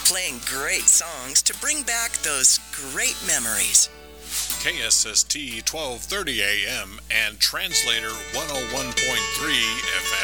playing great songs to bring back those great memories. KSST 1230 AM and Translator 101.3 FM.